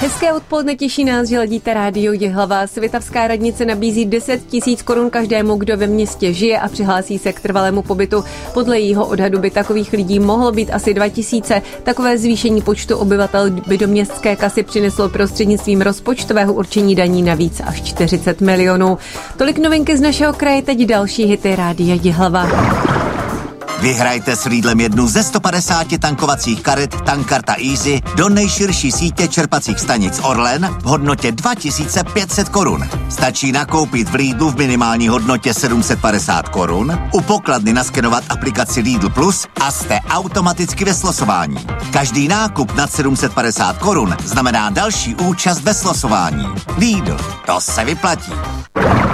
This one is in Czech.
Hezké odpoledne, těší nás, že ladíte rádio Jihlava. Svitavská radnice nabízí 10 000 korun každému, kdo ve městě žije a přihlásí se k trvalému pobytu. Podle jejího odhadu by takových lidí mohlo být asi 2000. Takové zvýšení počtu obyvatel by do městské kasy přineslo prostřednictvím rozpočtového určení daní navíc až 40 milionů. Tolik novinky z našeho kraje, teď další hity rádia Jihlava. Vyhrajte s Lidlem jednu ze 150 tankovacích karet Tankkarta Easy do nejširší sítě čerpacích stanic Orlen v hodnotě 2500 korun. Stačí nakoupit v Lidlu v minimální hodnotě 750 korun, u pokladny naskenovat aplikaci Lidl Plus a jste automaticky ve slosování. Každý nákup nad 750 korun znamená další účast ve slosování. Lidl, to se vyplatí.